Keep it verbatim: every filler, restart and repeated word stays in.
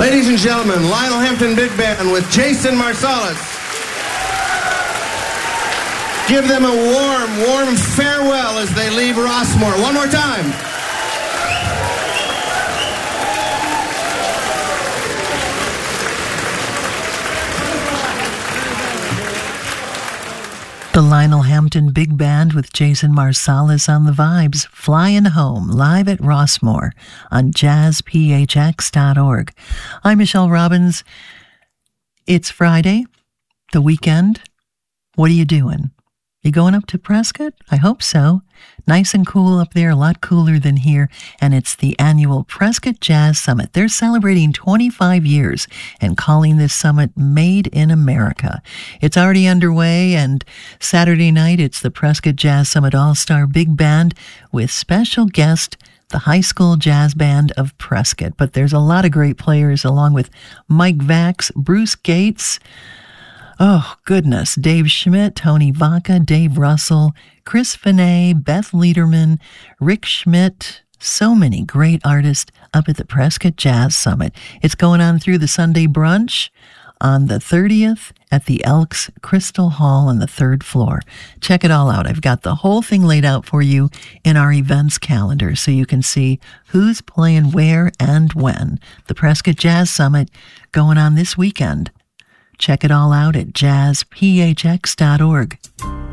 Ladies and gentlemen, Lionel Hampton Big Band with Jason Marsalis. Give them a warm, warm farewell as they leave Rossmore. One more time. The Lionel Hampton Big Band with Jason Marsalis on the vibes, flying home, live at Rossmore on jazz p h x dot org. I'm Michelle Robbins. It's Friday, the weekend. What are you doing? You going up to Prescott? I hope so. Nice and cool up there, a lot cooler than here. And it's the annual Prescott Jazz Summit. They're celebrating twenty-five years and calling this summit Made in America. It's already underway, and Saturday night it's the Prescott Jazz Summit All-Star Big Band with special guest, the High School Jazz Band of Prescott. But there's a lot of great players along with Mike Vax, Bruce Gates, oh, goodness, Dave Schmidt, Tony Vaca, Dave Russell, Chris Finet, Beth Lederman, Rick Schmidt, so many great artists up at the Prescott Jazz Summit. It's going on through the Sunday brunch on the thirtieth at the Elks Crystal Hall on the third floor. Check it all out. I've got the whole thing laid out for you in our events calendar so you can see who's playing where and when. The Prescott Jazz Summit going on this weekend. Check it all out at jazz p h x dot org.